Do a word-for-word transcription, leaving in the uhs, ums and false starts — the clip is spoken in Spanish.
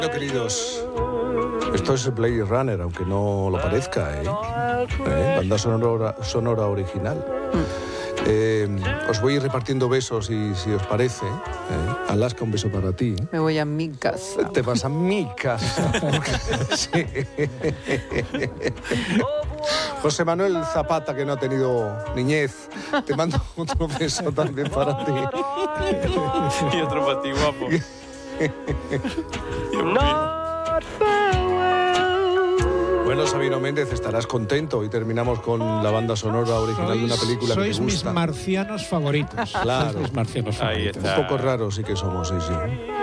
Bueno, queridos, esto es Blade Runner, aunque no lo parezca, ¿eh? ¿Eh? Banda sonora, sonora original. Eh, os voy a ir repartiendo besos y si os parece, ¿eh? Alaska, un beso para ti. Me voy a mi casa. Te vas a mi casa. Sí. José Manuel Zapata, que no ha tenido niñez, te mando otro beso también para ti. Y otro para ti, guapo. Bueno, Sabino Méndez, estarás contento y terminamos con la banda sonora original sois, de una película que te gusta. Sois mis marcianos favoritos. Claro. Sois mis marcianos favoritos. Ahí está. Un poco raros sí que somos, sí, sí.